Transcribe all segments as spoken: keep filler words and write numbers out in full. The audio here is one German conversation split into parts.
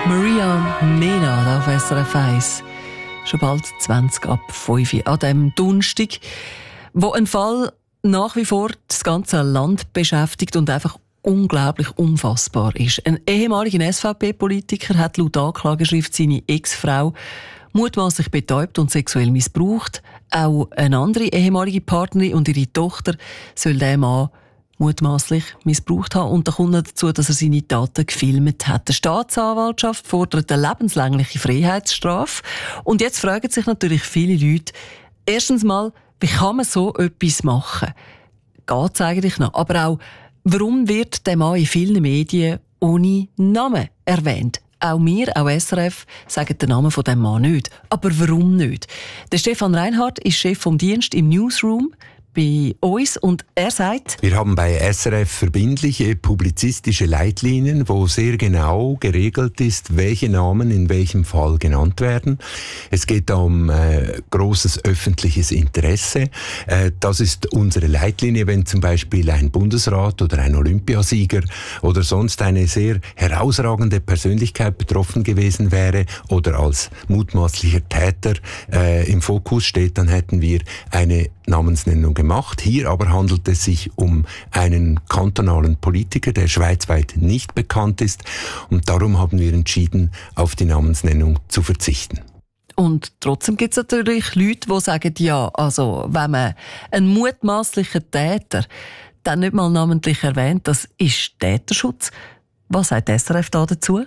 Maria Mena auf S R F eins. Schon bald zwanzig ab fünf an diesem Donnerstag, wo ein Fall nach wie vor das ganze Land beschäftigt und einfach unglaublich unfassbar ist. Ein ehemaliger S V P-Politiker hat laut Anklageschrift seine Ex-Frau mutmaßlich betäubt und sexuell missbraucht. Auch eine andere ehemalige Partnerin und ihre Tochter soll der Mann mutmaßlich missbraucht haben. Und da kommt noch dazu, dass er seine Taten gefilmt hat. Die Staatsanwaltschaft fordert eine lebenslängliche Freiheitsstrafe. Und jetzt fragen sich natürlich viele Leute, erstens mal, wie kann man so etwas machen? Geht es eigentlich noch? Aber auch, warum wird der Mann in vielen Medien ohne Namen erwähnt? Auch wir, auch S R F, sagen den Namen von dem Mann nicht. Aber warum nicht? Der Stefan Reinhardt ist Chef vom Dienst im Newsroom bei uns und er sagt: Wir haben bei S R F verbindliche publizistische Leitlinien, wo sehr genau geregelt ist, welche Namen in welchem Fall genannt werden. Es geht da um äh, großes öffentliches Interesse. Äh, das ist unsere Leitlinie, wenn zum Beispiel ein Bundesrat oder ein Olympiasieger oder sonst eine sehr herausragende Persönlichkeit betroffen gewesen wäre oder als mutmaßlicher Täter äh, im Fokus steht, dann hätten wir eine Namensnennung gemacht. Hier aber handelt es sich um einen kantonalen Politiker, der schweizweit nicht bekannt ist. Und darum haben wir entschieden, auf die Namensnennung zu verzichten. Und trotzdem gibt es natürlich Leute, die sagen, ja, also wenn man einen mutmaßlichen Täter dann nicht mal namentlich erwähnt, das ist Täterschutz. Was sagt S R F da dazu?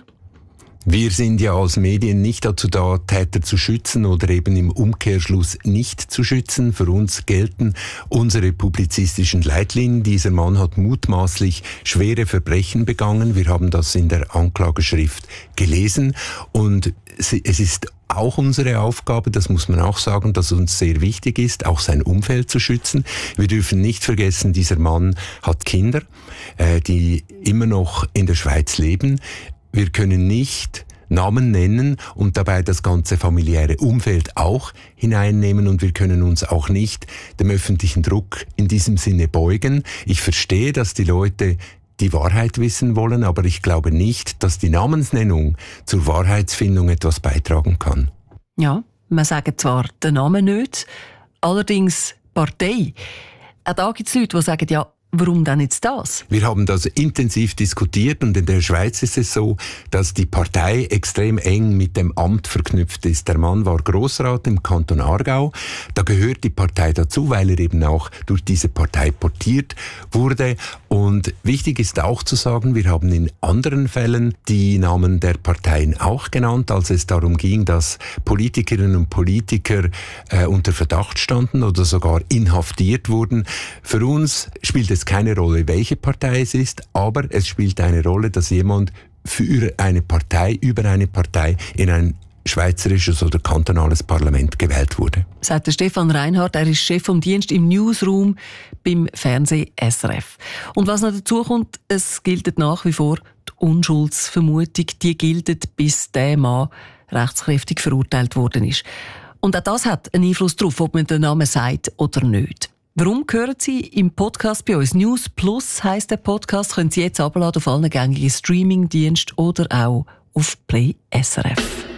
Wir sind ja als Medien nicht dazu da, Täter zu schützen oder eben im Umkehrschluss nicht zu schützen. Für uns gelten unsere publizistischen Leitlinien. Dieser Mann hat mutmaßlich schwere Verbrechen begangen. Wir haben das in der Anklageschrift gelesen. Und es ist auch unsere Aufgabe, das muss man auch sagen, dass uns sehr wichtig ist, auch sein Umfeld zu schützen. Wir dürfen nicht vergessen, dieser Mann hat Kinder, die immer noch in der Schweiz leben. Wir können nicht Namen nennen und dabei das ganze familiäre Umfeld auch hineinnehmen und wir können uns auch nicht dem öffentlichen Druck in diesem Sinne beugen. Ich verstehe, dass die Leute die Wahrheit wissen wollen, aber ich glaube nicht, dass die Namensnennung zur Wahrheitsfindung etwas beitragen kann. Ja, man sagt zwar den Namen nicht, allerdings Partei. Auch da gibt es Leute, die sagen, ja, warum dann jetzt das? Wir haben das intensiv diskutiert und in der Schweiz ist es so, dass die Partei extrem eng mit dem Amt verknüpft ist. Der Mann war Grossrat im Kanton Aargau. Da gehört die Partei dazu, weil er eben auch durch diese Partei portiert wurde. Und wichtig ist auch zu sagen, wir haben in anderen Fällen die Namen der Parteien auch genannt, als es darum ging, dass Politikerinnen und Politiker äh, unter Verdacht standen oder sogar inhaftiert wurden. Für uns spielt es keine Rolle, welche Partei es ist, aber es spielt eine Rolle, dass jemand für eine Partei, über eine Partei in ein schweizerisches oder kantonales Parlament gewählt wurde. Sagt der Stefan Reinhardt, er ist Chef vom Dienst im Newsroom beim Fernsehen S R F. Und was noch dazu kommt, es gilt nach wie vor die Unschuldsvermutung, die gilt, bis der Mann rechtskräftig verurteilt worden ist. Und auch das hat einen Einfluss darauf, ob man den Namen sagt oder nicht. Warum hören Sie im Podcast bei uns? News Plus heisst der Podcast, können Sie jetzt abladen auf allen gängigen Streamingdiensten oder auch auf Play S R F.